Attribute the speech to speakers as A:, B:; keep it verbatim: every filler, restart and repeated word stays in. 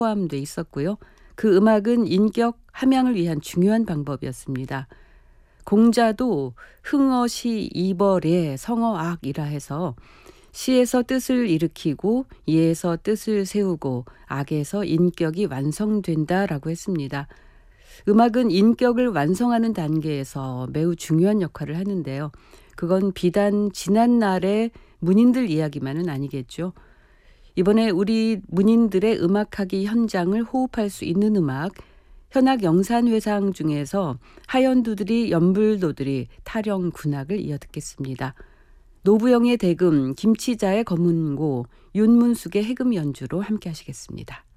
A: 포함돼 있었고요. 그 음악은 인격 함양을 위한 중요한 방법이었습니다. 공자도 흥어시 이벌의 성어악이라 해서 시에서 뜻을 일으키고 이에서 뜻을 세우고 악에서 인격이 완성된다라고 했습니다. 음악은 인격을 완성하는 단계에서 매우 중요한 역할을 하는데요. 그건 비단 지난날의 문인들 이야기만은 아니겠죠. 이번에 우리 문인들의 음악하기 현장을 호흡할 수 있는 음악, 현악 영산회상 중에서 하연두들이 연불도들이 타령 군악을 이어 듣겠습니다. 노부영의 대금, 김치자의 검은고, 윤문숙의 해금 연주로 함께 하시겠습니다.